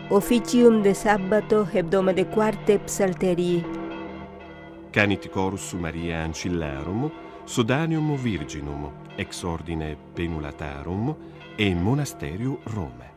Officium de Sabbato hebdomade quarte psalterii. Canit chorus Maria Ancillarum, Sodanium Virginum, ex ordine Penulatarum, e Monasterium Rome.